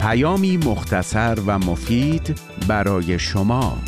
پیامی مختصر و مفید برای شما.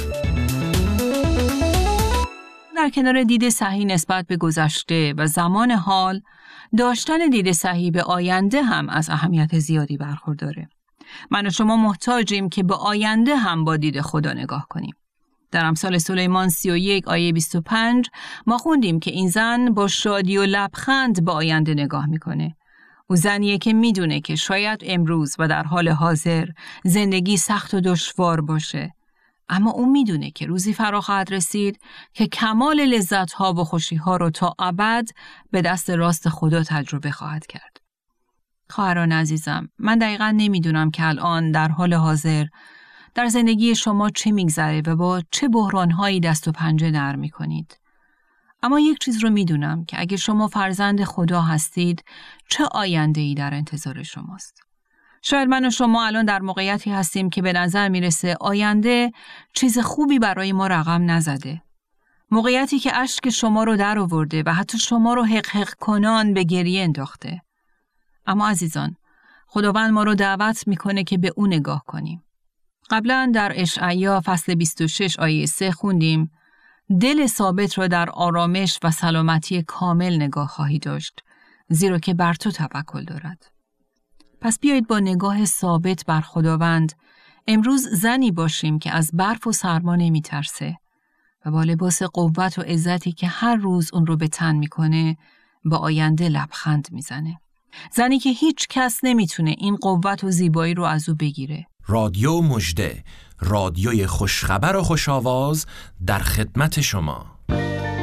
در کنار دید صحیح نسبت به گذشته و زمان حال، داشتن دید صحیح به آینده هم از اهمیت زیادی برخورداره. من و شما محتاجیم که به آینده هم با دید خدا نگاه کنیم. در امثال سلیمان 31 آیه 25 ما خوندیم که این زن با شادی و لبخند به آینده نگاه میکنه. او زنیه که میدونه که شاید امروز و در حال حاضر زندگی سخت و دشوار باشه، اما او میدونه که روزی فرا خواهد رسید که کمال لذت‌ها و خوشی‌ها رو تا ابد به دست راست خدا تجربه خواهد کرد. خواهران عزیزم، من دقیقاً نمیدونم که الان در حال حاضر در زندگی شما چه میگذره و با چه بحران‌هایی دست و پنجه نرم می‌کنید. اما یک چیز رو میدونم که اگه شما فرزند خدا هستید، چه آینده‌ای در انتظار شماست. شاید من و شما الان در موقعیتی هستیم که به نظر میرسه آینده چیز خوبی برای ما رقم نزده. موقعیتی که اشک شما رو در آورده و حتی شما رو حق حق کنان به گریه انداخته. اما عزیزان، خداوند ما رو دعوت میکنه که به اون نگاه کنیم. قبلا در اشعیا فصل 26 آیه 3 خوندیم: دل ثابت را در آرامش و سلامتی کامل نگاه خواهی داشت، زیرا که بر تو توکل دارد. پس بیایید با نگاه ثابت بر خداوند امروز زنی باشیم که از برف و سرما نمی ترسه و با لباس قوت و عزتی که هر روز اون رو به تن میکنه با آینده لبخند میزنه. زنی که هیچ کس نمیتونه این قوت و زیبایی رو از او بگیره. رادیو مژده، رادیوی خوشخبر و خوش‌آواز در خدمت شما.